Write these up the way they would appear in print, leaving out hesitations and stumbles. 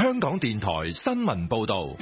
香港電台新聞報道。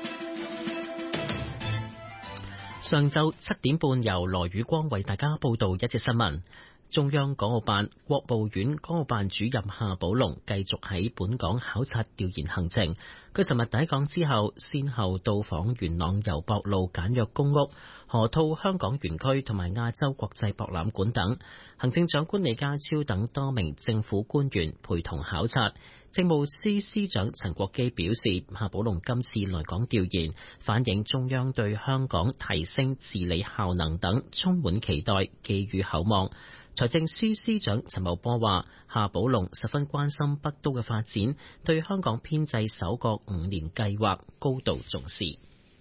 上晝7點半，由羅宇光為大家報道一節新聞。中央港澳辦、國務院港澳辦主任夏寶龍繼續喺本港考察調研行程。佢尋日抵港之後，先後到訪元朗油博路簡約公屋、河套香港園區同埋亞洲國際博覽館等。行政長官李家超等多名政府官員陪同考察。政務司司長陳國基表示，夏寶龍今次來港調研，反映中央對香港提升治理效能等充滿期待，寄予厚望。財政司司長陳茂波話，夏寶龍十分關心北都嘅發展，對香港編制首個5年計劃高度重視。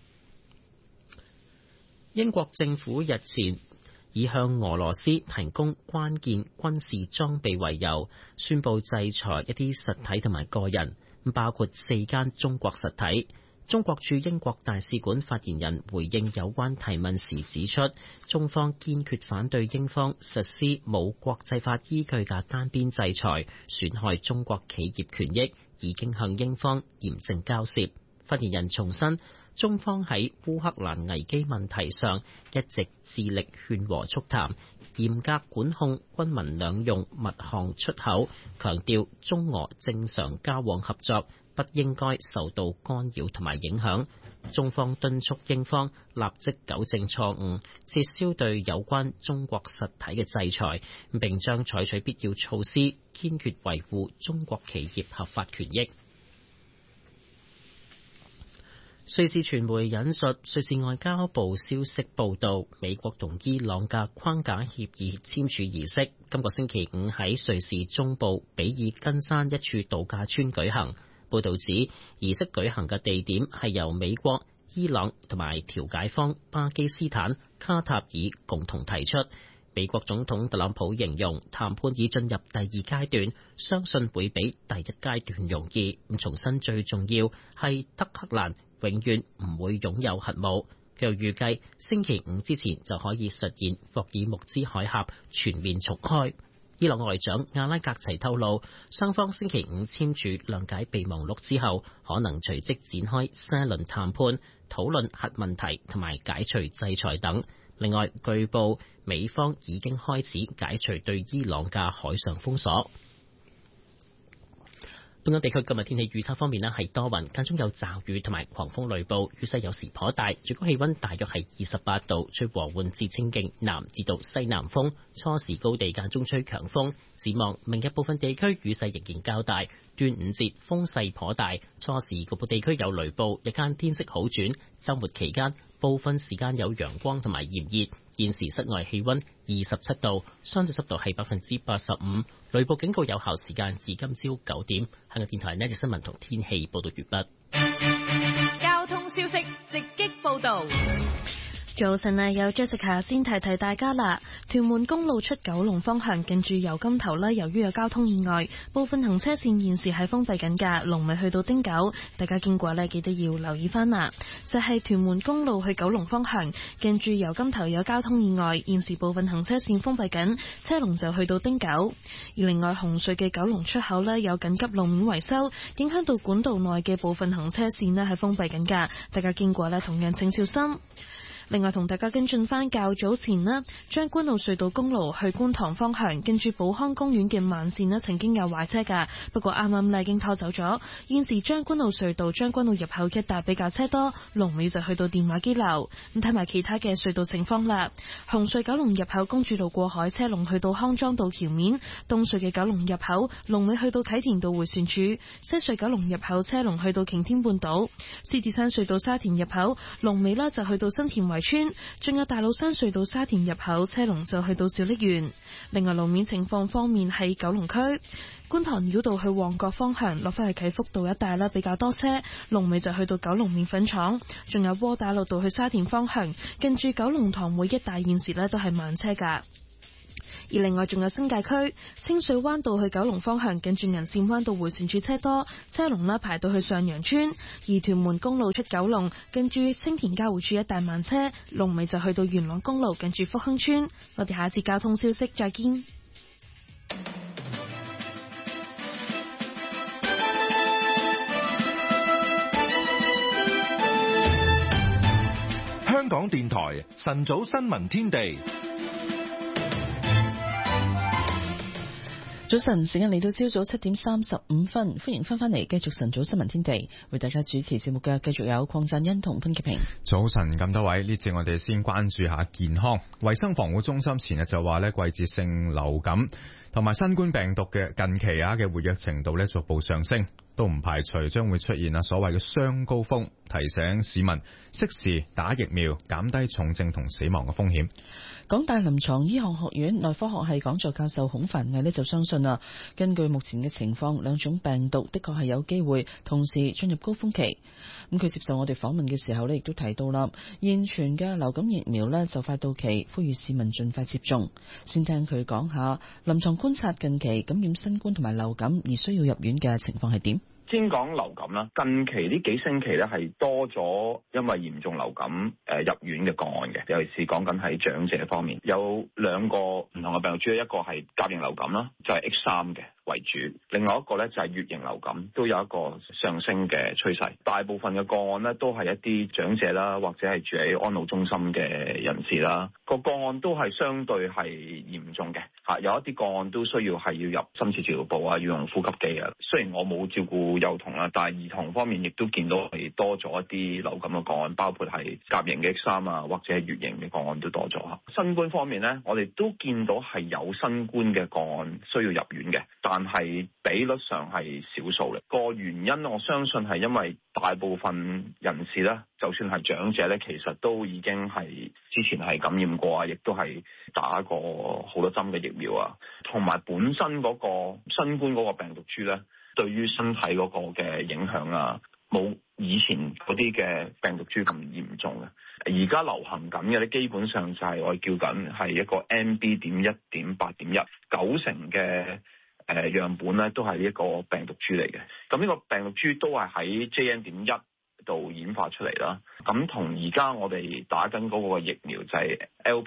英國政府日前以向俄羅斯提供關鍵軍事裝備為由，宣布制裁一啲實體同埋個人，包括4間中國實體。中國駐英國大使館發言人回應有關提問時指出，中方堅決反對英方實施冇國際法依據嘅單邊制裁，損害中國企業權益，已經向英方嚴正交涉。發言人重申，中方喺烏克蘭危機問題上一直致力勸和促談，嚴格管控軍民兩用物項出口，強調中俄正常交往合作不應該受到干擾同埋影響。中方敦促英方立即糾正錯誤，撤銷對有關中國實體嘅制裁，並將採取必要措施，堅決維護中國企業合法權益。瑞士傳媒引述瑞士外交部消息報道，美國同伊朗嘅框架協議簽署儀式今個星期五喺瑞士中部比爾根山一處度假村舉行。報道指，儀式舉行嘅地點係由美國、伊朗同埋調解方巴基斯坦、卡塔爾共同提出。美國總統特朗普形容談判已進入第二階段，相信會比第一階段容易。重申最重要係德黑蘭永遠唔會擁有核武。佢又預計星期五之前就可以實現霍爾木茲海峽全面重開。伊朗外長阿拉格齊透露，雙方星期五簽署諒解備忘錄之後，可能隨即展開新一輪談判，討論核問題同埋解除制裁等。另外，據報美方已經開始解除對伊朗嘅海上封鎖。本港地區今日天氣預測方面係多雲，間中有驟雨同埋狂風雷暴，雨勢有時頗大，最高氣溫大約係28度，吹和緩至清勁南至到西南風，初時高地間中吹強風。展望明日部分地區雨勢仍然較大，端午節風勢頗大，初時局部地區有雷暴，日間天色好轉，週末期間部分時間有陽光同埋炎熱。現時室外氣溫27度，相對濕度係85%，雷暴警告有效時間至今朝9點。香港電台呢節新聞同天氣報道完畢。 交通消息直擊報道。 早晨啊，有 Jessica 先提提大家啦。屯門公路出九龍方向近住油柑頭由於有交通意外，部分行車線現時係封閉緊㗎，龍尾去到汀九，大家經過記得要留意翻啦。就係屯門公路去九龍方向近住油柑頭有交通意外，現時部分行車線封閉緊，車龍就去到汀九。而另外紅隧嘅九龍出口有緊急路面維修，影響到管道內嘅部分行車線係封閉緊㗎，大家經過同樣請小心。另外同大家跟進翻較早前將軍澳隧道公路去觀塘方向，跟住寶康公園嘅慢線曾經有壞車㗎，不過啱啱已經拖走咗。現時將軍澳隧道將軍澳入口一帶比較車多，龍尾就去到電話機樓。咁睇埋其他嘅隧道情況啦。紅隧九龍入口公主道過海車龍去到康莊道橋面，東隧嘅九龍入口龍尾去到啟田道迴旋處，西隧九龍入口車龍去到擎天半島，獅子山隧道沙田入口龍尾就去到新田圍村，仲有大老山隧道沙田入口車龍就去到小瀝源。另外路面情況方面，喺九龍區觀塘繞道去旺角方向落返去啟福道一帶比較多車，龍尾就去到九龍麵粉廠。仲有窩打老道去沙田方向近住九龍塘會一帶現時都係慢車㗎。而另外仲有新界區清水灣道去九龍方向近住銀線灣道迴旋處車多，車龍排到去上洋村。而屯門公路出九龍近住青田交匯處一帶慢車，龍尾就去到元朗公路近住福亨村。我哋下一節交通消息再見。 港電台晨早新聞天地。 早晨，時間嚟到朝早7:35，歡迎翻嚟繼續晨早新聞天地，為大家主持節目嘅繼續有鄺振欣同潘潔平。 早晨，咁多位，呢節我哋先關注下健康。衛生防護中心前日就話呢，季節性流感同埋新冠病毒嘅近期嘅活躍程度呢逐步上升，都唔排除將會出現所謂嘅雙高峰，提醒市民適時打疫苗，減低重症同死亡嘅風險。 港大臨床醫學學院內科學系講座教授孔繁毅呢就相信根據目前嘅情況，兩種病毒的確係有機會同時進入高峰期。咁佢接受我哋訪問嘅時候呢亦都提到啦，現存嘅流感疫苗呢就快到期，呼籲市民盡快接種。先聽佢講下臨床觀察近期感染新冠同埋流感而需要入院嘅情況係點。 先講流感啦，近期呢幾星期咧係多咗因為嚴重流感入院嘅個案嘅，尤其是講緊喺長者方面，有兩個唔同嘅病毒株，一個係甲型流感啦，就係 H3嘅為主，另外一個咧就係乙型流感，都有一個上升嘅趨勢。大部分嘅個案咧都係一啲長者啦，或者係住喺安老中心嘅人士啦，個案都係相對係嚴重嘅嚇，有一啲個案都需要係要入深切治療部啊，要用呼吸機啊。雖然我冇照顧幼童啦，但係兒童方面亦都見到係多咗一啲流感嘅個案，包括係甲型嘅 H3啊，或者係乙型嘅個案都多咗嚇。新冠方面咧，我哋都見到係有新冠嘅個案需要入院嘅，但係比率上係少數嘅。個原因我相信係因為大部分人士咧，就算係長者咧，其實都已經係之前係感染過啊，亦都係打過好多針嘅疫苗啊，同埋本身嗰個新冠嗰個病毒株咧，對於身體嗰個嘅影響啊，冇以前嗰啲嘅病毒株咁嚴重嘅。而家流行緊嘅咧，基本上就係我哋叫緊係一個 MB.1.8.1， 90%嘅樣本咧都係呢一個病毒株嚟嘅。咁呢個病毒株都係喺 JN.1 度演化出嚟啦。咁同而家我哋打緊嗰個疫苗就係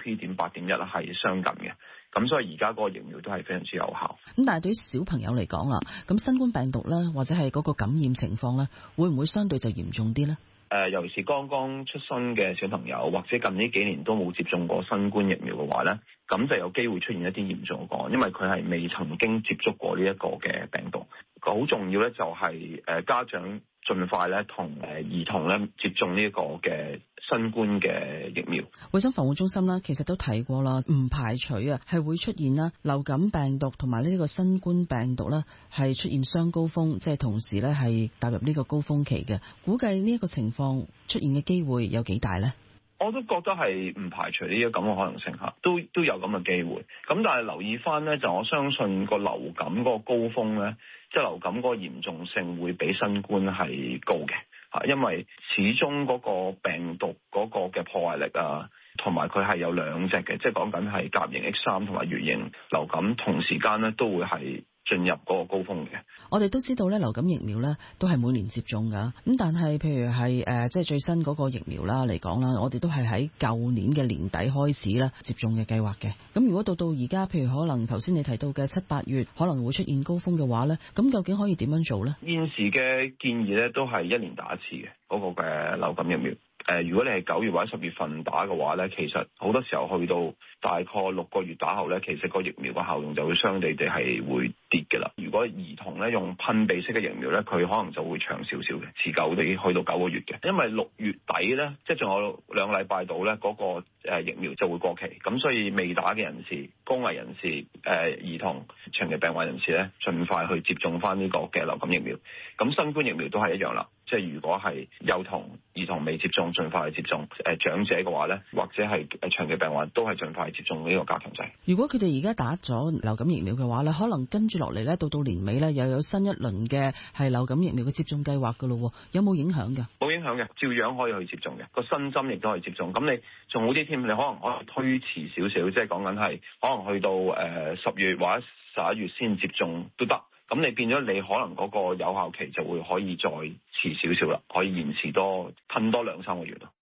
LP.8.1 係相近嘅。咁所以而家嗰個疫苗都係非常之有效。 咁但係對於小朋友嚟講啦，咁新冠病毒咧，或者係嗰個感染情況咧，會唔會相對就嚴重啲咧？ 尤其是剛剛出生嘅小朋友，或者近呢幾年都冇接種過新冠疫苗嘅話咧，咁就有機會出現一啲嚴重嘅個案，因為佢係未曾經接觸過呢一個嘅病毒。好重要咧，就係家長盡快咧同兒童咧接種呢一個嘅新冠嘅疫苗。 衛生防護中心啦，其實都提過啦，唔排除係會出現啦流感病毒同埋呢個新冠病毒啦係出現雙高峰，即係同時咧係踏入呢個高峰期嘅。估計呢一個情況出現嘅機會有幾大呢？ 我都覺得係唔排除呢個咁嘅可能性嚇，都有咁嘅機會。咁但係留意翻咧，就我相信個流感嗰個高峰咧，即係流感嗰個嚴重性會比新冠係高嘅嚇，因為始終嗰個病毒嗰個嘅破壞力啊，同埋佢係有兩隻嘅，即係講緊係甲型 H3同埋乙型流感同時間咧都會係進入嗰個高峰嘅。 我哋都知道咧，流感疫苗咧都係每年接種噶。咁但係譬如係即係最新嗰個疫苗啦嚟講啦，我哋都係喺舊年嘅年底開始啦接種嘅計劃嘅。咁如果到而家，譬如可能頭先你提到嘅7、8月可能會出現高峰嘅話咧，咁究竟可以點樣做咧？ 現時嘅建議咧都係1年打一次嘅嗰個嘅流感疫苗。如果你係9月或者10月份打嘅話咧，其實好多時候去到大概6個月打後咧，其實個疫苗嘅效用就會相對地係會跌嘅啦。如果兒童咧用噴鼻式嘅疫苗咧，佢可能就會長少少嘅，持久地去到9個月嘅。因為6月底咧，即係仲有2個禮拜到咧，嗰個疫苗就會過期，咁所以未打嘅人士、高危人士、兒童、長期病患人士咧，盡快去接種翻呢個嘅流感疫苗。咁新冠疫苗都係一樣啦。即係如果係幼童、兒童未接種，盡快去接種；長者嘅話咧，或者係長期病患都係盡快接種呢個加強劑。 如果佢哋而家打咗流感疫苗嘅話咧，可能跟住落嚟咧，到年尾咧又有新一輪嘅係流感疫苗嘅接種計劃㗎咯，有冇影響㗎？冇影響嘅，照樣可以去接種嘅。個新針亦都可以接種。咁你仲好啲添，你可能推遲少少，即係講緊係可能去到10月或者11月先接種都得。咁你變咗你可能嗰個有效期就會可以再遲少少啦，可以延遲多2-3個月咯。